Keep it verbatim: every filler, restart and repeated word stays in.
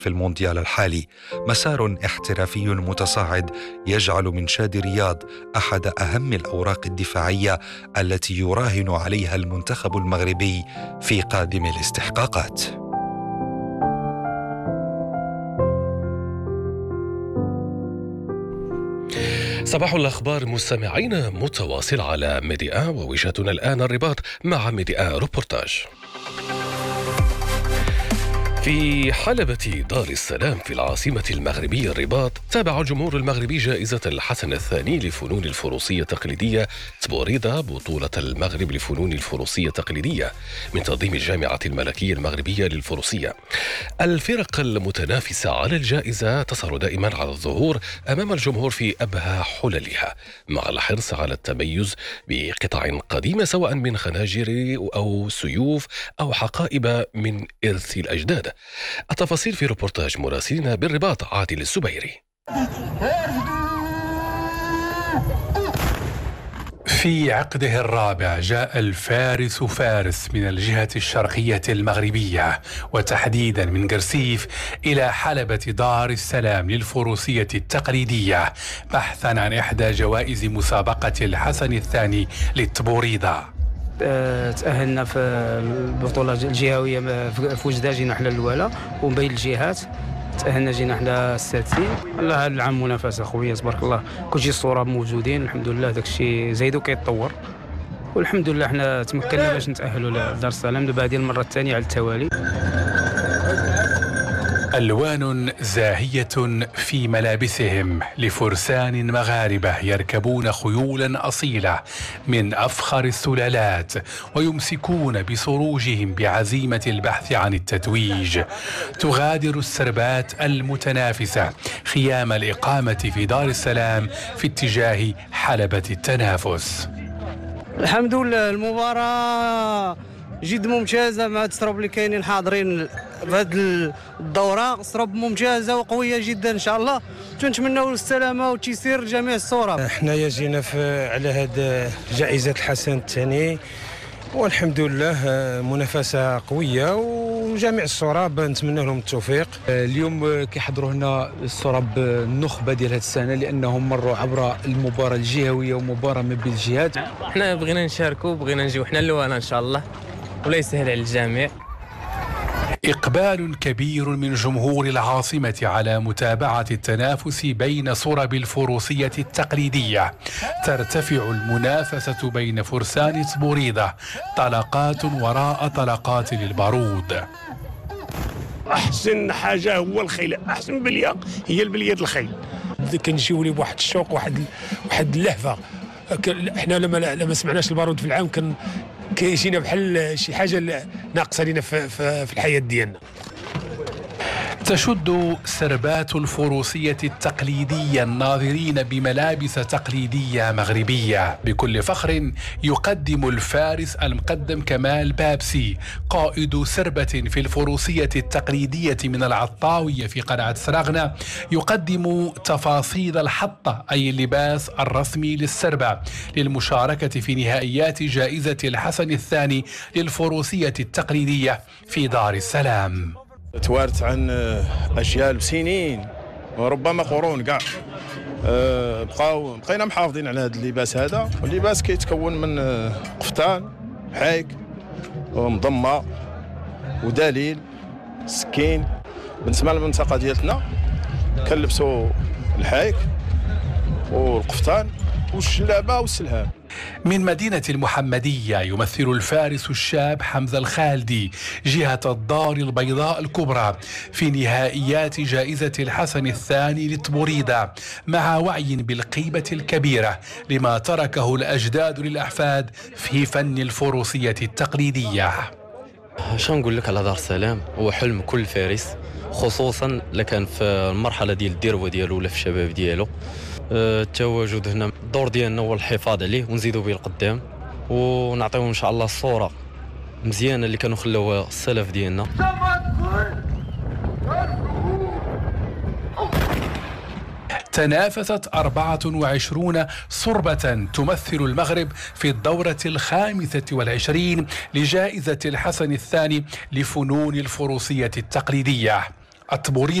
في المونديال الحالي، مسار احترافي متصاعد يجعل من شاد رياض أحد أهم الأوراق الدفاعية التي يراهن عليها المنتخب المغربي في قادم الاستحقاقات. صباح الأخبار مستمعين متواصل على ميديا، ووجهتنا الآن الرباط مع ميديا روبورتاج. في حلبة دار السلام في العاصمة المغربية الرباط، تابع الجمهور المغربي جائزة الحسن الثاني لفنون الفروسية التقليدية تبوريضة، بطولة المغرب لفنون الفروسية التقليدية من تنظيم الجامعة الملكية المغربية للفروسية. الفرق المتنافسة على الجائزة تسهر دائما على الظهور أمام الجمهور في أبهى حللها، مع الحرص على التميز بقطع قديمة سواء من خناجر أو سيوف أو حقائب من إرث الأجداد. التفاصيل في روبورتاج مراسلنا بالرباط عادل السبيري. في عقده الرابع جاء الفارس فارس من الجهة الشرقية المغربية، وتحديدا من قرسيف، إلى حلبة دار السلام للفروسية التقليدية بحثا عن إحدى جوائز مسابقة الحسن الثاني للتبوريضة. تأهلنا في البطولة الجهوية في وجدة، جينا حنا الأولى، ومن بين الجهات تأهلنا جينا حنا السادسين. الله هذا العام منافسة خويا تبارك الله، كلشي الصورة موجودين الحمد لله، داكشي زايدو كيتطور، والحمد لله حنا تمكنا باش نتأهلوا لدار السلام دابا هذه المرة الثانية على التوالي. ألوان زاهية في ملابسهم لفرسان مغاربة يركبون خيولا أصيلة من أفخر السلالات، ويمسكون بصروجهم بعزيمة البحث عن التتويج. تغادر السربات المتنافسة خيام الإقامة في دار السلام في اتجاه حلبة التنافس. الحمد لله المباراة جد ممتازة مع السرب اللي كاينين حاضرين بهذه الدورة، سرب ممتازة وقوية جدا إن شاء الله. تنتمنوا السلامة والتيسير لجميع الصورة. احنا جينا على هذه جائزة الحسن الثاني، والحمد لله منافسة قوية وجميع الصراب نتمنى لهم التوفيق. اليوم كيحضروا هنا الصراب النخبة ديال هذه السنة، لأنهم مروا عبر المباراة الجهوية ومباراة ما بين الجهات. احنا بغينا نشاركوا، بغينا نجيو حنا الأولى إن شاء الله، ولا يسهل على الجميع. إقبال كبير من جمهور العاصمة على متابعة التنافس بين صرب الفروسية التقليدية. ترتفع المنافسة بين فرسان تبوريضة طلقات وراء طلقات للبارود. أحسن حاجة هو الخيل، أحسن بلية هي البلية الخيل. كنجيو لي بواحد الشوق، واحد واحد اللهفة. احنا لما لما سمعناش البارود في العام كان كيجينا بحال شي حاجه ناقصه لينا في, في, في الحياه ديالنا. تشد سربات الفروسية التقليدية الناظرين بملابس تقليدية مغربية. بكل فخر يقدم الفارس المقدم كمال بابسي قائد سربة في الفروسية التقليدية من العطاوية في قلعة سراغنة، يقدم تفاصيل الحطة أي اللباس الرسمي للسربة للمشاركة في نهائيات جائزة الحسن الثاني للفروسية التقليدية في دار السلام. توارث عن اجيال وسنين وربما قرون كاع، بقاو بقينا محافظين على هذا اللباس هذا. واللباس كيتكون من قفطان، حايك، ومضمه، ودليل، سكين. بالنسبه للمنطقه ديالتنا كنلبسوا الحايك والقفطان والشلابه والسلهام. من مدينة المحمدية يمثل الفارس الشاب حمزة الخالدي جهة الدار البيضاء الكبرى في نهائيات جائزة الحسن الثاني للتبوريضة، مع وعي بالقيمة الكبيرة لما تركه الأجداد للأحفاد في فن الفروسية التقليدية. شنو نقول لك على دار السلام؟ هو حلم كل فارس، خصوصا لكان في المرحلة ديال الدروة ديالو ولا في الشباب ديالو. التواجد هنا الدور ديالنا هو الحفاظ عليه ونزيدوا به القدام، ونعطيهم ان شاء الله الصوره مزيانه اللي كانوا خلاوها السلف ديالنا. تنافست أربعة وعشرين صربة تمثل المغرب في الدورة الخامسة والعشرين لجائزة الحسن الثاني لفنون الفروسية التقليدية. التبوريد